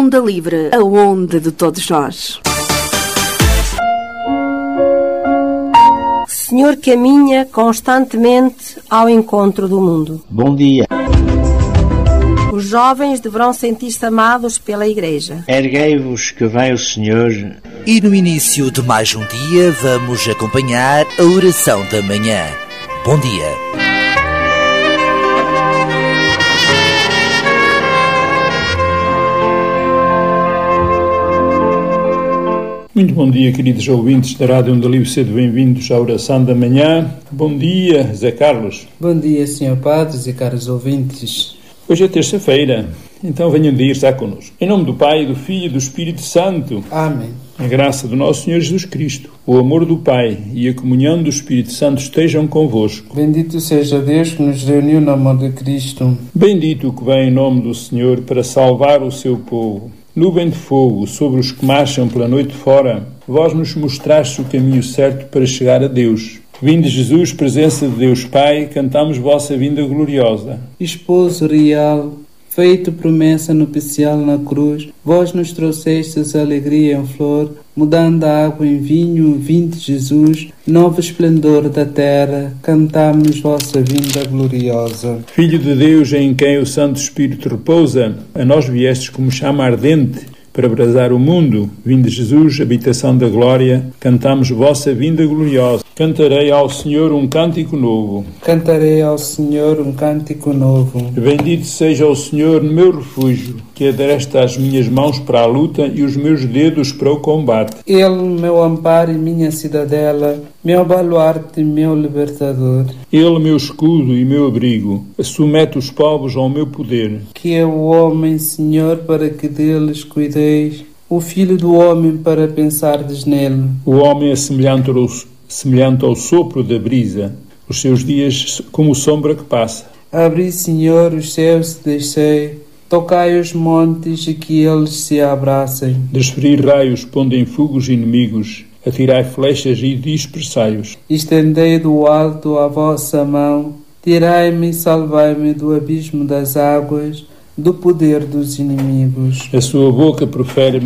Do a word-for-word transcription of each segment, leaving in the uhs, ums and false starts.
Onda Livre, a onda de todos nós. Senhor caminha constantemente ao encontro do mundo. Bom dia. Os jovens deverão sentir-se amados pela Igreja. Erguei-vos que vem o Senhor. E no início de mais um dia vamos acompanhar a oração da manhã. Bom dia. Muito bom dia, queridos ouvintes da Rádio Onda Livre, sejam bem-vindos à oração da manhã. Bom dia, Zé Carlos. Bom dia, senhor Padre e caros ouvintes. Hoje é terça-feira, então venham de ir connosco. Em nome do Pai, do Filho e do Espírito Santo. Amém. A graça do nosso Senhor Jesus Cristo, o amor do Pai e a comunhão do Espírito Santo estejam convosco. Bendito seja Deus que nos reuniu no amor de Cristo. Bendito o que vem em nome do Senhor para salvar o seu povo. Nuvem de fogo sobre os que marcham pela noite fora, vós nos mostraste o caminho certo para chegar a Deus. Vinde Jesus, presença de Deus Pai, cantamos vossa vinda gloriosa. Esposo real, feito promessa nupcial na cruz, vós nos trouxestes alegria em flor, mudando a água em vinho, vinde Jesus, novo esplendor da terra, cantamos vossa vinda gloriosa. Filho de Deus, em quem o Santo Espírito repousa, a nós viestes como chama ardente, para abrasar o mundo. Vinde Jesus, habitação da glória, cantamos vossa vinda gloriosa. Cantarei ao Senhor um cântico novo. Cantarei ao Senhor um cântico novo. Bendito seja o Senhor, meu refúgio, que adresta as minhas mãos para a luta e os meus dedos para o combate. Ele, meu amparo e minha cidadela, meu baluarte e meu libertador. Ele, meu escudo e meu abrigo, submete os povos ao meu poder. Que é o homem, Senhor, para que deles cuideis, o filho do homem para pensardes nele. O homem é semelhante ao, semelhante ao sopro da brisa, os seus dias como sombra que passa. Abri, Senhor, os céus e descei, tocai os montes e que eles se abracem. Desferir raios, pondo em fogo os inimigos, atirai flechas e dispersai-os. Estendei do alto a vossa mão, tirai-me e salvai-me do abismo das águas, do poder dos inimigos. A sua boca profere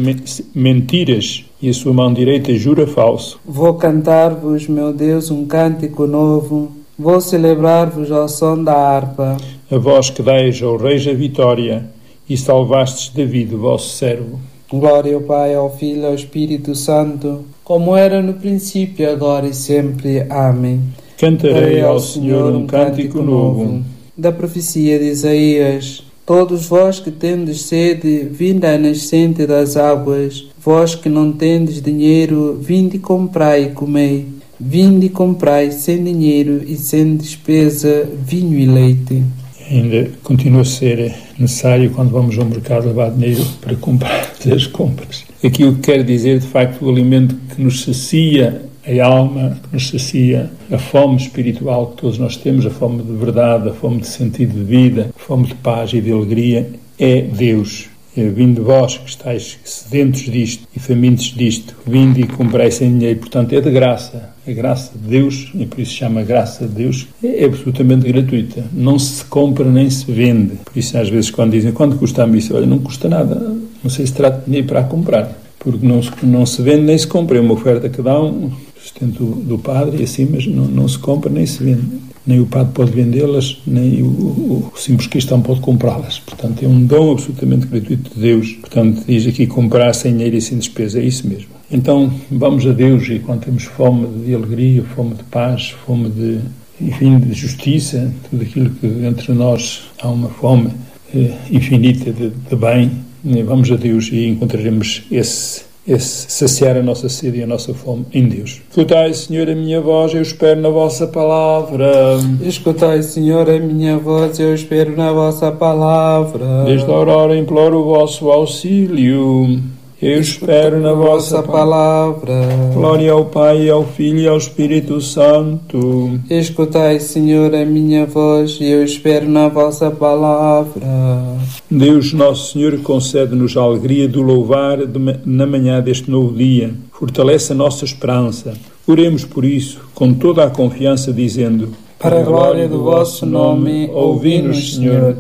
mentiras e a sua mão direita jura falso. Vou cantar-vos, meu Deus, um cântico novo, vou celebrar-vos ao som da harpa. A vós que dais ao Rei a vitória e salvastes David, vosso servo. Glória ao Pai, ao Filho e ao Espírito Santo, como era no princípio, agora e sempre. Amém. Cantarei ao Senhor um cântico novo. Da profecia de Isaías. Todos vós que tendes sede, vinde à nascente das águas. Vós que não tendes dinheiro, vinde e comprai e comei. Vinde e comprai sem dinheiro e sem despesa vinho e leite. Ainda continua a ser necessário, quando vamos ao mercado, levar dinheiro para comprar, fazer as compras. Aquilo que quer dizer, de facto, o alimento que nos sacia a alma, que nos sacia a fome espiritual que todos nós temos, a fome de verdade, a fome de sentido de vida, a fome de paz e de alegria, é Deus. Vinde vós que estáis sedentos disto e famintos disto, vinde e comprai sem dinheiro. Portanto, é de graça. A graça de Deus, e por isso se chama graça de Deus, é absolutamente gratuita. Não se compra nem se vende. Por isso, às vezes, quando dizem, quanto custa a missa? Olha, não custa nada. Não sei se trata de dinheiro para a comprar. Porque não se, não se vende nem se compra. É uma oferta que dá um sustento do, do padre e assim, mas não, não se compra nem se vende. Nem o padre pode vendê-las, nem o, o, o simples cristão pode comprá-las. Portanto, é um dom absolutamente gratuito de Deus. Portanto, diz aqui comprar sem dinheiro e sem despesa. É isso mesmo. Então, vamos a Deus e quando temos fome de alegria, fome de paz, fome de, enfim, de justiça, tudo aquilo que entre nós há uma fome eh, infinita de, de bem, vamos a Deus e encontraremos esse, esse saciar a nossa sede e a nossa fome em Deus. Escutai, Senhor, a minha voz, eu espero na vossa palavra. Escutai, Senhor, a minha voz, eu espero na vossa palavra. Desde a aurora imploro o vosso auxílio. Eu espero na vossa palavra. Glória ao Pai, ao Filho e ao Espírito Santo. Escutai, Senhor, a minha voz, e eu espero na vossa palavra. Deus, nosso Senhor, concede-nos a alegria do louvar de, na manhã deste novo dia. Fortalece a nossa esperança. Oremos por isso, com toda a confiança, dizendo: para a glória do vosso nome, ouvi-nos, Senhor.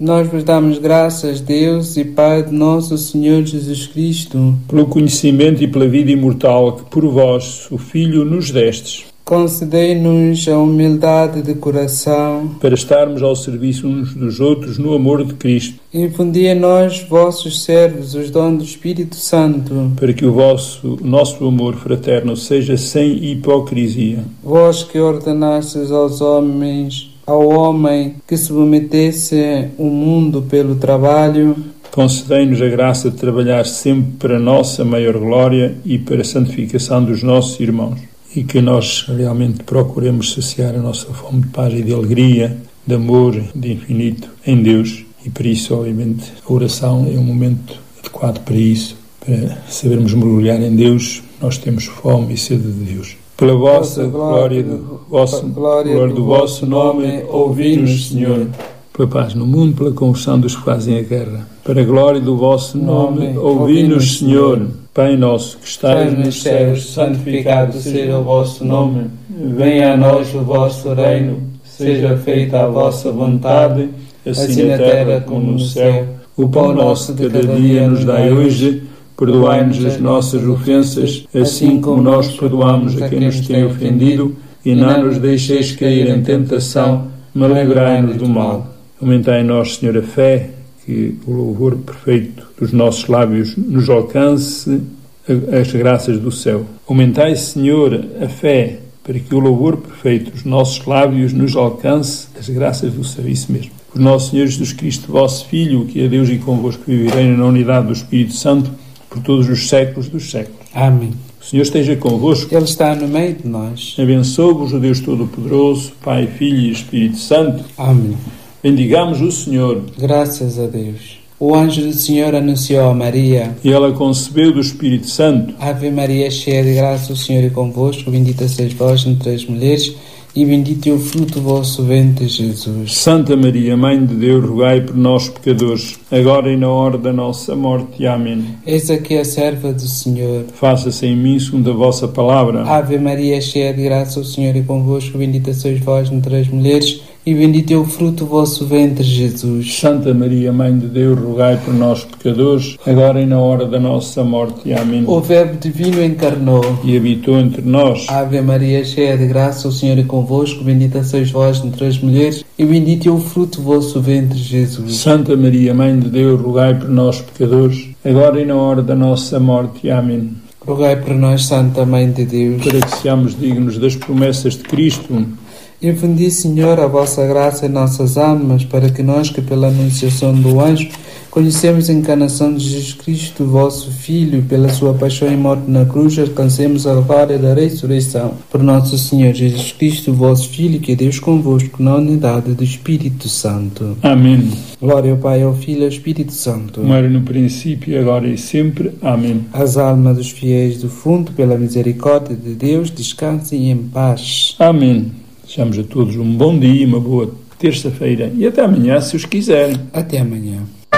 Nós vos damos graças, Deus e Pai de nosso Senhor Jesus Cristo, pelo conhecimento e pela vida imortal que por vós, o Filho, nos destes, concedei-nos a humildade de coração, para estarmos ao serviço uns dos outros no amor de Cristo, infundi em nós, vossos servos, os dons do Espírito Santo, para que o vosso, o nosso amor fraterno seja sem hipocrisia. Vós que ordenastes aos homens, ao homem que submetesse o mundo pelo trabalho, concedei-nos a graça de trabalhar sempre para a nossa maior glória e para a santificação dos nossos irmãos. E que nós realmente procuremos saciar a nossa fome de paz e de alegria, de amor, de infinito em Deus. E para isso, obviamente, a oração é um momento adequado para isso, para sabermos mergulhar em Deus. Nós temos fome e sede de Deus. Pela vossa glória, do vosso, glória do vosso nome, ouvi-nos, Senhor. Pela paz no mundo, pela conversão dos que fazem a guerra. Para a glória do vosso nome, ouvi-nos, Senhor. Pai nosso, que estais nos céus, santificado seja o vosso nome. Venha a nós o vosso reino, seja feita a vossa vontade, assim na terra como no céu. O pão nosso de cada dia nos dai hoje, perdoai-nos as nossas ofensas, assim como nós perdoamos a quem nos tem ofendido, e não nos deixeis cair em tentação, mas livrai-nos do mal. Aumentai em nós, Senhor, a fé, que o louvor perfeito dos nossos lábios nos alcance as graças do céu. Aumentai, Senhor, a fé, para que o louvor perfeito dos nossos lábios nos alcance as graças do céu. Isso mesmo. Por nosso Senhor Jesus Cristo, vosso Filho, que é Deus e convosco vive e reina na unidade do Espírito Santo, por todos os séculos dos séculos. Amém. O Senhor esteja convosco. Ele está no meio de nós. Abençoe-vos o Deus Todo-Poderoso, Pai, Filho e Espírito Santo. Amém. Bendigamos o Senhor. Graças a Deus. O anjo do Senhor anunciou a Maria, e ela concebeu do Espírito Santo. Ave Maria, cheia de graça, o Senhor é convosco, bendita sois vós entre as mulheres, e bendito é o fruto do vosso ventre, Jesus. Santa Maria, Mãe de Deus, rogai por nós, pecadores, agora e na hora da nossa morte. Amém. Eis aqui a serva do Senhor. Faça-se em mim segundo a vossa palavra. Ave Maria, cheia de graça, o Senhor é convosco, bendita sois vós entre as mulheres, e bendito é o fruto do vosso ventre, Jesus. Santa Maria, Mãe de Deus, rogai por nós, pecadores, agora e na hora da nossa morte. Amém. O Verbo Divino encarnou e habitou entre nós. Ave Maria, cheia de graça, o Senhor é convosco, bendita sois vós entre as mulheres, e bendito é o fruto do vosso ventre, Jesus. Santa Maria, Mãe de Deus, rogai por nós, pecadores, agora e na hora da nossa morte. Amém. Rogai por nós, Santa Mãe de Deus, para que sejamos dignos das promessas de Cristo. Infundi, Senhor, a vossa graça em nossas almas, para que nós, que pela anunciação do anjo, conhecemos a encarnação de Jesus Cristo, vosso Filho, pela sua paixão e morte na cruz, alcancemos a glória da ressurreição. Por nosso Senhor Jesus Cristo, vosso Filho, que é Deus convosco, na unidade do Espírito Santo. Amém. Glória ao Pai, ao Filho e ao Espírito Santo. Como era no princípio, agora e sempre. Amém. As almas dos fiéis do fundo, pela misericórdia de Deus, descansem em paz. Amém. Desejamos a todos um bom dia, uma boa terça-feira e até amanhã, se os quiserem. Até amanhã.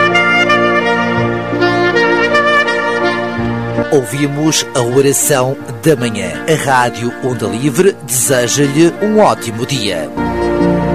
Ouvimos a oração da manhã. A Rádio Onda Livre deseja-lhe um ótimo dia.